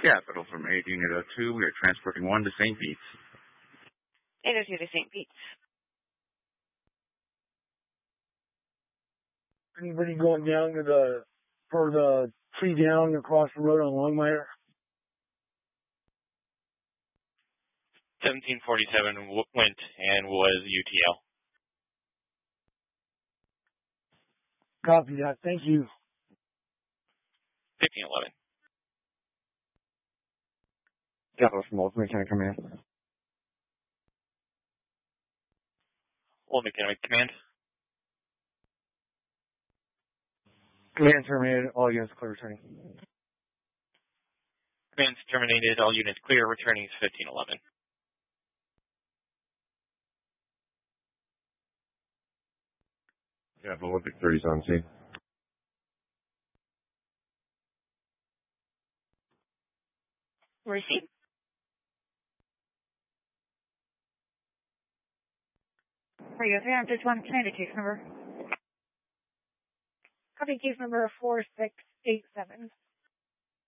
Capital from 8 Unit 02. We are transporting 1 to St. Pete's. 802 to St. Pete's. Anybody going down to for the tree down across the road on Longmire? 1747 went and was UTL. Copy that. Thank you. 1511. Capital from Old McKenna Command. Old McKenna Command. Command terminated. All units clear returning. Command's terminated. All units clear. Returning is 1511. Capital Olympic 30 is on scene. Receive. Radio 351, Canada case number. Copy case number 4687.